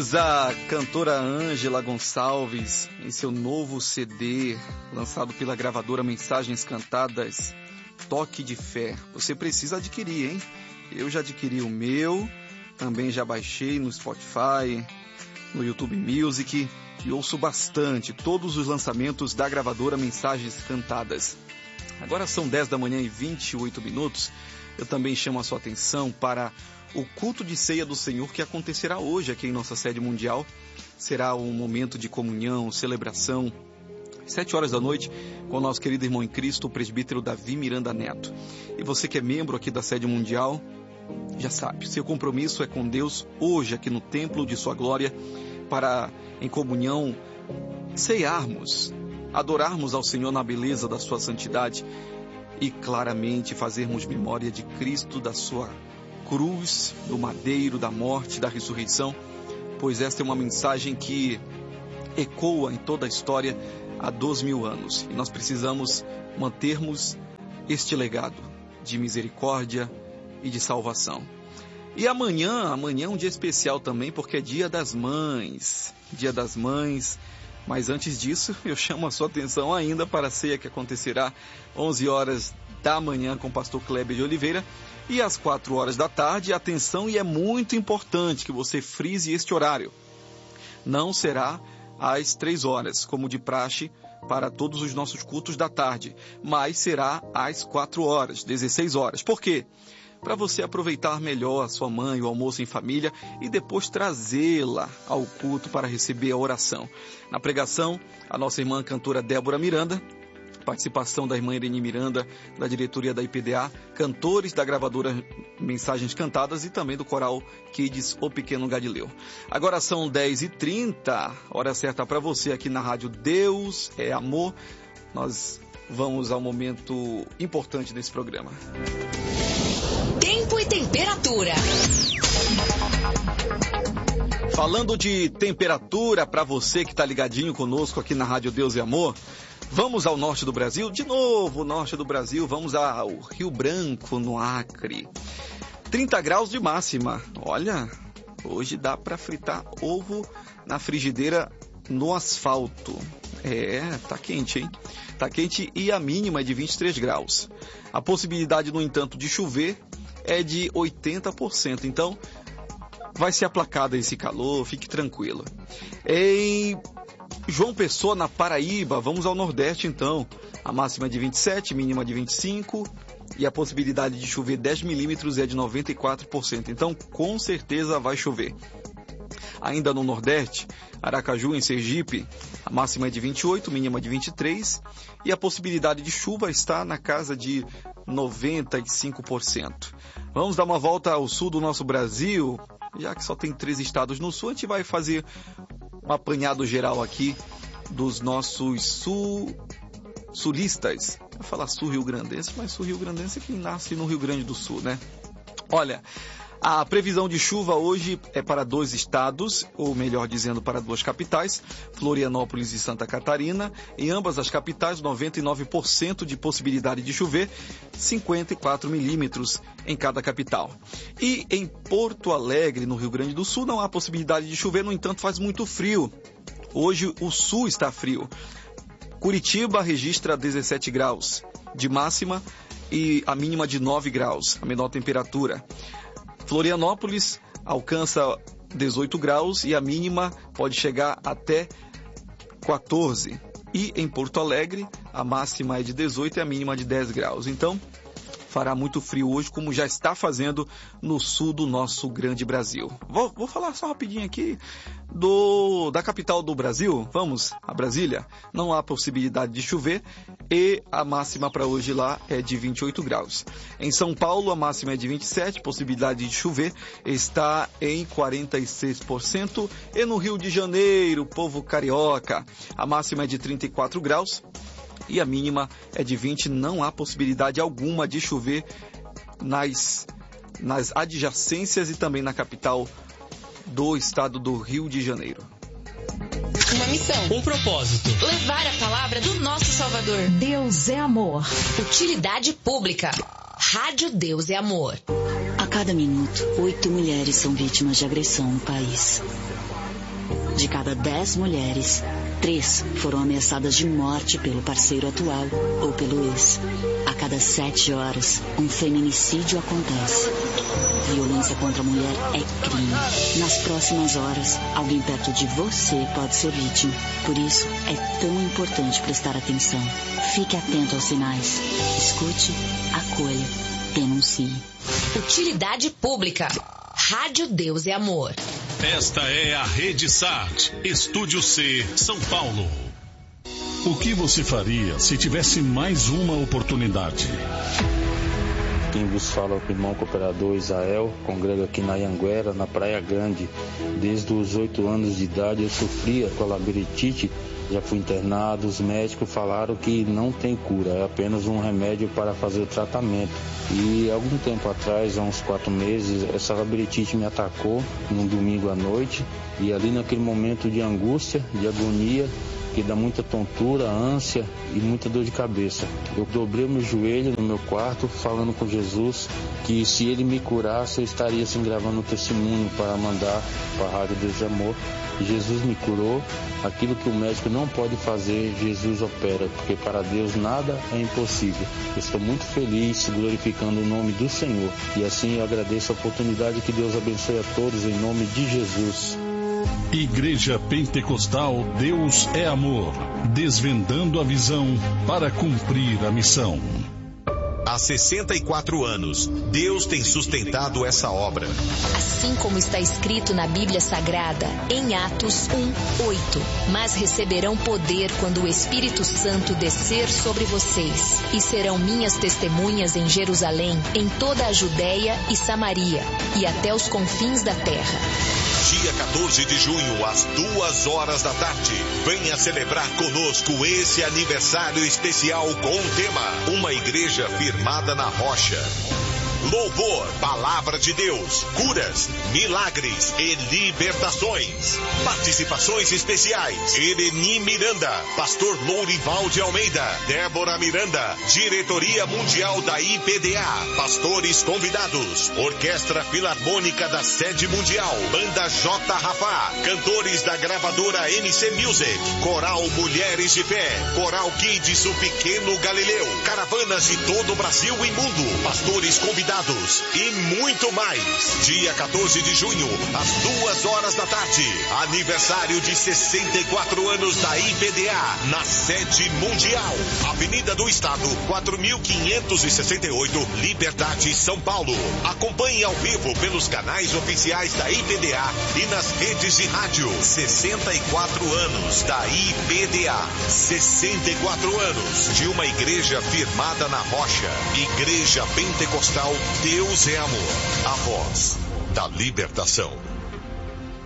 Diz a cantora Ângela Gonçalves em seu novo CD, lançado pela gravadora Mensagens Cantadas, Toque de Fé. Você precisa adquirir, hein? Eu já adquiri o meu, também já baixei no Spotify, no YouTube Music e ouço bastante todos os lançamentos da gravadora Mensagens Cantadas. Agora são 10 da manhã e 28 minutos. Eu também chamo a sua atenção para o culto de ceia do Senhor que acontecerá hoje aqui em nossa sede mundial. Será um momento de comunhão, celebração, 7 horas da noite, com o nosso querido irmão em Cristo, o presbítero Davi Miranda Neto. E você que é membro aqui da sede mundial, já sabe, seu compromisso é com Deus hoje aqui no templo de sua glória, para em comunhão ceiarmos, adorarmos ao Senhor na beleza da sua santidade e claramente fazermos memória de Cristo, da sua cruz, do madeiro, da morte, da ressurreição, pois esta é uma mensagem que ecoa em toda a história há 2.000 anos. E nós precisamos mantermos este legado de misericórdia e de salvação. E amanhã é um dia especial também, porque é Dia das Mães. Dia das Mães. Mas antes disso, eu chamo a sua atenção ainda para a ceia que acontecerá 11 horas da manhã com o pastor Kleber de Oliveira. E às 4 horas da tarde, atenção, e é muito importante que você frise este horário. Não será às 3 horas, como de praxe para todos os nossos cultos da tarde, mas será às 4 horas, 16 horas. Por quê? Para você aproveitar melhor a sua mãe, o almoço em família e depois trazê-la ao culto para receber a oração. Na pregação, a nossa irmã cantora Débora Miranda, participação da irmã Irene Miranda, da diretoria da IPDA, cantores da gravadora Mensagens Cantadas e também do coral Kids O Pequeno Galileu. Agora são 10h30, hora certa para você aqui na Rádio Deus é Amor. Nós vamos ao momento importante desse programa. Tempo e temperatura. Falando de temperatura, para você que está ligadinho conosco aqui na Rádio Deus e Amor, vamos ao norte do Brasil, de novo norte do Brasil, vamos ao Rio Branco, no Acre. 30 graus de máxima. Olha, hoje dá para fritar ovo na frigideira no asfalto. Tá quente, hein? Tá quente e a mínima é de 23 graus. A possibilidade, no entanto, de chover é de 80%. Então, vai ser aplacado esse calor, fique tranquilo. Em João Pessoa, na Paraíba, vamos ao Nordeste então. A máxima é de 27, mínima de 25 e a possibilidade de chover 10 milímetros é de 94%. Então, com certeza vai chover. Ainda no Nordeste, Aracaju, em Sergipe, a máxima é de 28, mínima de 23 e a possibilidade de chuva está na casa de 95%. Vamos dar uma volta ao sul do nosso Brasil, já que só tem 3 estados no sul, a gente vai fazer um apanhado geral aqui dos nossos sulistas. Vou falar sul-rio-grandense, mas sul-rio-grandense é quem nasce no Rio Grande do Sul, né? Olha, a previsão de chuva hoje é para 2 estados, ou melhor dizendo, para 2 capitais, Florianópolis e Santa Catarina. Em ambas as capitais, 99% de possibilidade de chover, 54 milímetros em cada capital. E em Porto Alegre, no Rio Grande do Sul, não há possibilidade de chover, no entanto faz muito frio. Hoje o sul está frio. Curitiba registra 17 graus de máxima e a mínima de 9 graus, a menor temperatura. Florianópolis alcança 18 graus e a mínima pode chegar até 14. E em Porto Alegre, a máxima é de 18 e a mínima de 10 graus. Então, fará muito frio hoje, como já está fazendo no sul do nosso grande Brasil. Vou falar só rapidinho aqui da capital do Brasil. Vamos a Brasília. Não há possibilidade de chover e a máxima para hoje lá é de 28 graus. Em São Paulo, a máxima é de 27, possibilidade de chover está em 46%. E no Rio de Janeiro, povo carioca, a máxima é de 34 graus. E a mínima é de 20, não há possibilidade alguma de chover nas adjacências e também na capital do estado do Rio de Janeiro. Uma missão, um propósito: levar a palavra do nosso Salvador. Deus é amor. Utilidade pública. Rádio Deus é Amor. A cada minuto, 8 mulheres são vítimas de agressão no país. De cada 10 mulheres, 3 foram ameaçadas de morte pelo parceiro atual ou pelo ex. A cada 7 horas, um feminicídio acontece. Violência contra a mulher é crime. Nas próximas horas, alguém perto de você pode ser vítima. Por isso, é tão importante prestar atenção. Fique atento aos sinais. Escute, acolha, denuncie. Utilidade pública. Rádio Deus é Amor. Esta é a Rede SAT, Estúdio C, São Paulo. O que você faria se tivesse mais uma oportunidade? Quem vos fala é o irmão cooperador Israel, congrega aqui na Anhanguera, na Praia Grande. Desde os 8 anos de idade eu sofria com a labirintite, já fui internado, os médicos falaram que não tem cura, é apenas um remédio para fazer o tratamento. E algum tempo atrás, há uns 4 meses, essa labirintite me atacou num domingo à noite, e ali naquele momento de angústia, de agonia, que dá muita tontura, ânsia e muita dor de cabeça. Eu dobrei meu joelho no meu quarto, falando com Jesus que se Ele me curasse, eu estaria assim gravando um testemunho para mandar para a Rádio Deus é Amor. E Jesus me curou. Aquilo que o médico não pode fazer, Jesus opera, porque para Deus nada é impossível. Eu estou muito feliz, glorificando o nome do Senhor. E assim eu agradeço a oportunidade, que Deus abençoe a todos em nome de Jesus. Igreja Pentecostal Deus é Amor, desvendando a visão para cumprir a missão. Há 64 anos, Deus tem sustentado essa obra. Assim como está escrito na Bíblia Sagrada, em Atos 1:8. Mas receberão poder quando o Espírito Santo descer sobre vocês, e serão minhas testemunhas em Jerusalém, em toda a Judéia e Samaria, e até os confins da terra. Dia 14 de junho, às 2h da tarde. Venha celebrar conosco esse aniversário especial com o tema Uma Igreja Firmada na Rocha. Louvor, Palavra de Deus, curas, milagres e libertações. Participações especiais: Ereni Miranda, Pastor Lourival de Almeida, Débora Miranda, Diretoria Mundial da IPDA, pastores convidados, Orquestra Filarmônica da Sede Mundial, Banda J. Rafá, cantores da gravadora MC Music, Coral Mulheres de Fé, Coral Kids O Pequeno Galileu, caravanas de todo o Brasil e mundo, pastores convidados e muito mais. Dia 14 de junho, às 2h da tarde, aniversário de 64 anos da IPDA, na Sede Mundial, Avenida do Estado, 4568, Liberdade, São Paulo. Acompanhe ao vivo pelos canais oficiais da IPDA e nas redes de rádio. 64 anos da IPDA, 64 anos de uma igreja firmada na rocha. Igreja Pentecostal Deus é Amor, a voz da libertação.